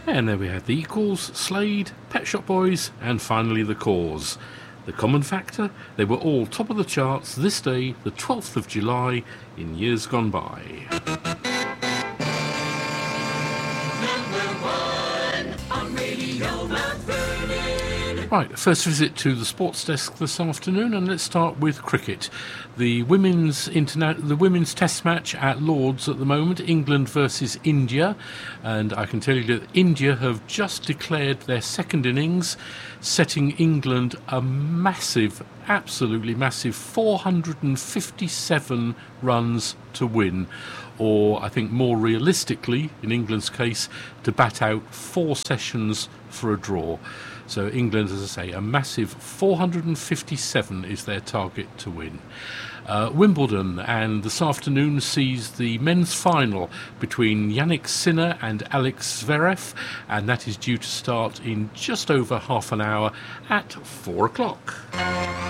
And there we have the Equals, Slade, Pet Shop Boys, and finally the Cause. The common factor? They were all top of the charts this day, the 12th of July, in years gone by. Right, first visit to the sports desk this afternoon, and let's start with cricket. The women's test match at Lord's at the moment, England versus India, and I can tell you that India have just declared their second innings, setting England a massive, absolutely massive 457 runs to win, or I think more realistically, in England's case, to bat out 4 sessions for a draw. So England, as I say, a massive 457 is their target to win. Wimbledon, and this afternoon sees the men's final between Yannick Sinner and Alex Zverev, and that is due to start in just over half an hour at 4 o'clock.